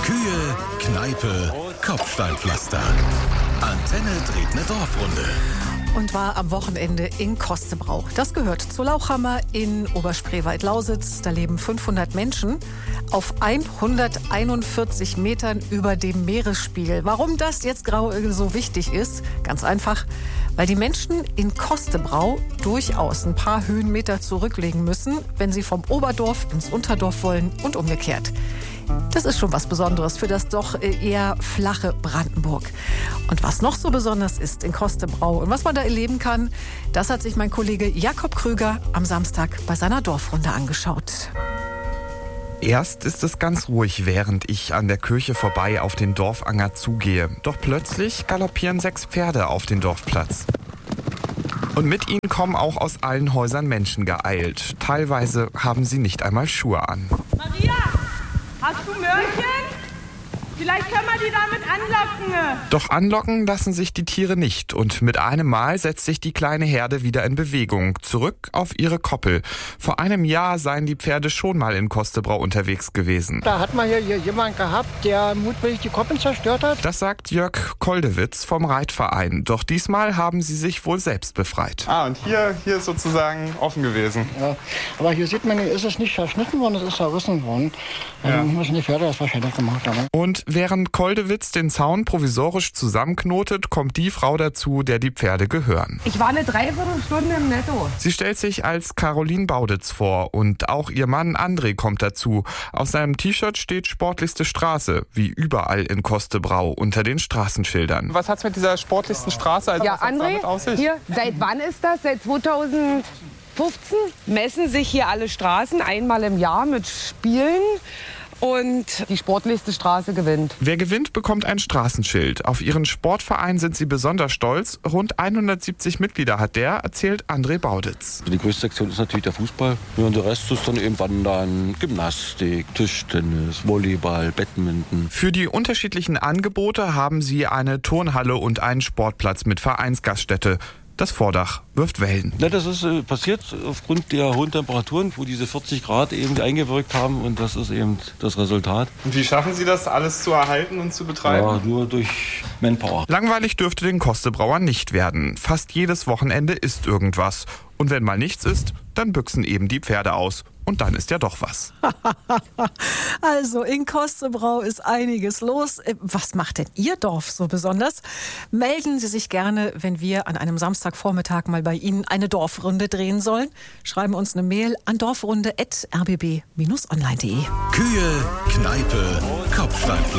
Kühe, Kneipe, Kopfsteinpflaster. Antenne dreht eine Dorfrunde. Und war am Wochenende in Kostebrau. Das gehört zu Lauchhammer in Oberspreewald-Lausitz. Da leben 500 Menschen auf 141 Metern über dem Meeresspiegel. Warum das jetzt so wichtig ist? Ganz einfach, weil die Menschen in Kostebrau durchaus ein paar Höhenmeter zurücklegen müssen, wenn sie vom Oberdorf ins Unterdorf wollen und umgekehrt. Das ist schon was Besonderes für das doch eher flache Brandenburg. Und was noch so besonders ist in Kostebrau und was man da erleben kann, das hat sich mein Kollege Jakob Krüger am Samstag bei seiner Dorfrunde angeschaut. Erst ist es ganz ruhig, während ich an der Kirche vorbei auf den Dorfanger zugehe. Doch plötzlich galoppieren 6 Pferde auf den Dorfplatz. Und mit ihnen kommen auch aus allen Häusern Menschen geeilt. Teilweise haben sie nicht einmal Schuhe an. Maria, hast du Möhrchen? Vielleicht können wir die damit anlocken. Doch anlocken lassen sich die Tiere nicht. Und mit einem Mal setzt sich die kleine Herde wieder in Bewegung. Zurück auf ihre Koppel. Vor einem Jahr seien die Pferde schon mal in Kostebrau unterwegs gewesen. Da hat man hier jemanden gehabt, der mutwillig die Koppeln zerstört hat. Das sagt Jörg Koldewitz vom Reitverein. Doch diesmal haben sie sich wohl selbst befreit. Und hier ist sozusagen offen gewesen. Ja, aber hier sieht man, ist es nicht verschnitten worden, es ist zerrissen worden. Dann müssen die Pferde das wahrscheinlich gemacht haben. Und während Koldewitz den Zaun provisorisch zusammenknotet, kommt die Frau dazu, der die Pferde gehören. Ich war eine Dreiviertelstunde im Netto. Sie stellt sich als Caroline Bauditz vor und auch ihr Mann André kommt dazu. Auf seinem T-Shirt steht sportlichste Straße, wie überall in Kostebrau unter den Straßenschildern. Was hat's mit dieser sportlichsten Straße Ja, André, hier, seit wann ist das? Seit 2015 messen sich hier alle Straßen einmal im Jahr mit Spielen. Und die sportlichste Straße gewinnt. Wer gewinnt, bekommt ein Straßenschild. Auf ihren Sportverein sind sie besonders stolz. Rund 170 Mitglieder hat der, erzählt André Bauditz. Die größte Sektion ist natürlich der Fußball. Ja, und der Rest ist dann eben Wandern, Gymnastik, Tischtennis, Volleyball, Badminton. Für die unterschiedlichen Angebote haben sie eine Turnhalle und einen Sportplatz mit Vereinsgaststätte. Das Vordach wirft Wellen. Ja, das ist passiert aufgrund der hohen Temperaturen, wo diese 40 Grad eben eingewirkt haben. Und das ist eben das Resultat. Und wie schaffen Sie das, alles zu erhalten und zu betreiben? Ja, nur durch Manpower. Langweilig dürfte den Kostebrauern nicht werden. Fast jedes Wochenende ist irgendwas. Und wenn mal nichts ist, dann büchsen eben die Pferde aus. Und dann ist ja doch was. Also in Kostebrau ist einiges los. Was macht denn Ihr Dorf so besonders? Melden Sie sich gerne, wenn wir an einem Samstagvormittag mal bei Ihnen eine Dorfrunde drehen sollen. Schreiben uns eine Mail an dorfrunde@rbb-online.de. Kühe, Kneipe, Kopfsteinpflaster.